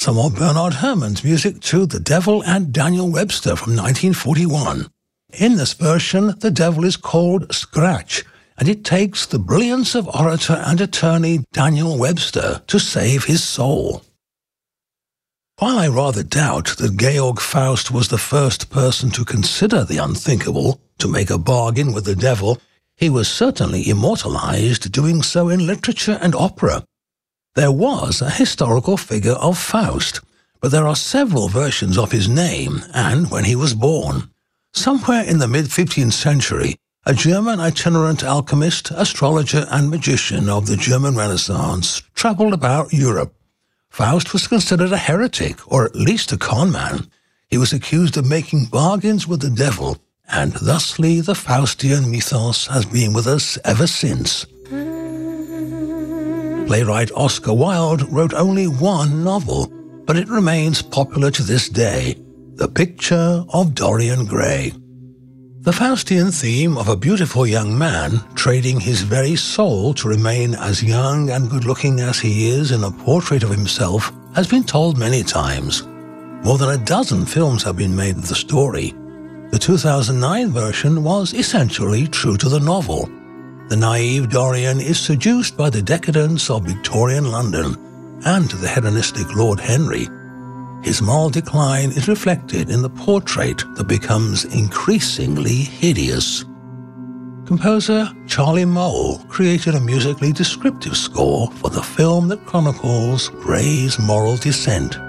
some of Bernard Herrmann's music to The Devil and Daniel Webster from 1941. In this version, the devil is called Scratch, and it takes the brilliance of orator and attorney Daniel Webster to save his soul. While I rather doubt that Georg Faust was the first person to consider the unthinkable, to make a bargain with the devil, he was certainly immortalized doing so in literature and opera. There was a historical figure of Faust, but there are several versions of his name and when he was born. Somewhere in the mid-15th century, a German itinerant alchemist, astrologer, and magician of the German Renaissance traveled about Europe. Faust was considered a heretic, or at least a con man. He was accused of making bargains with the devil, and thusly the Faustian mythos has been with us ever since. Playwright Oscar Wilde wrote only one novel, but it remains popular to this day, The Picture of Dorian Gray. The Faustian theme of a beautiful young man trading his very soul to remain as young and good-looking as he is in a portrait of himself has been told many times. More than a dozen films have been made of the story. The 2009 version was essentially true to the novel. The naive Dorian is seduced by the decadence of Victorian London and the hedonistic Lord Henry. His moral decline is reflected in the portrait that becomes increasingly hideous. Composer Charlie Mole created a musically descriptive score for the film that chronicles Gray's moral descent.